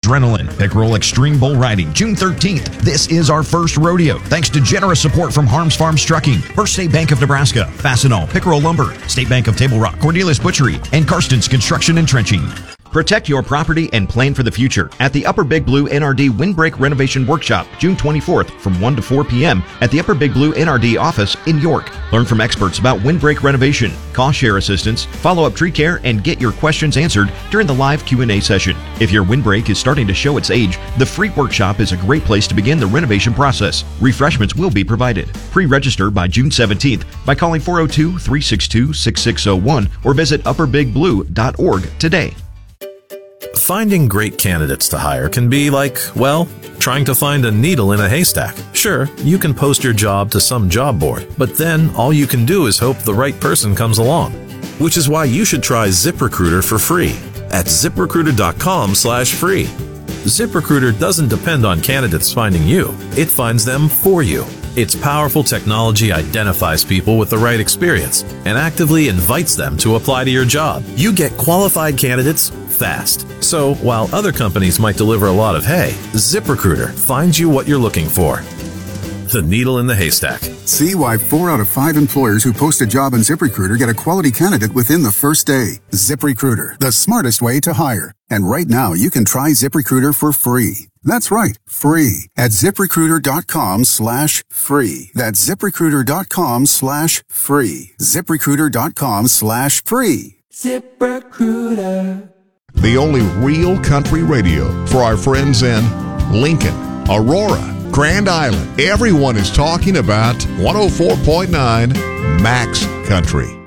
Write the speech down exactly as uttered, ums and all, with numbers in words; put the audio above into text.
Adrenaline, Pickerel Extreme Bull Riding, June thirteenth. This is our first rodeo, thanks to generous support from Harms Farms Trucking, First State Bank of Nebraska, Fastenal, Pickerel Lumber, State Bank of Table Rock, Cornelius Butchery, and Karsten's Construction and Trenching. Protect your property and plan for the future at the Upper Big Blue N R D Windbreak Renovation Workshop, June twenty-fourth from one to four p.m. at the Upper Big Blue N R D office in York. Learn from experts about windbreak renovation, cost share assistance, follow-up tree care, and get your questions answered during the live Q and A session. If your windbreak is starting to show its age, the free workshop is a great place to begin the renovation process. Refreshments will be provided. Pre-register by June seventeenth by calling four oh two, three six two, six six oh one or visit upper big blue dot org today. Finding great candidates to hire can be like, well, trying to find a needle in a haystack. Sure, you can post your job to some job board, but then all you can do is hope the right person comes along. Which is why you should try ZipRecruiter for free at ZipRecruiter.com slash free. ZipRecruiter doesn't depend on candidates finding you. It finds them for you. Its powerful technology identifies people with the right experience and actively invites them to apply to your job. You get qualified candidates fast. So while other companies might deliver a lot of hay, ZipRecruiter finds you what you're looking for. The needle in the haystack. See why four out of five employers who post a job on ZipRecruiter get a quality candidate within the first day. ZipRecruiter, the smartest way to hire. And right now, you can try ZipRecruiter for free. That's right, free at ZipRecruiter.com slash free. That's ZipRecruiter.com slash free. ZipRecruiter.com slash free. ZipRecruiter. The only real country radio for our friends in Lincoln, Aurora, Grand Island. Everyone is talking about one oh four point nine Max Country.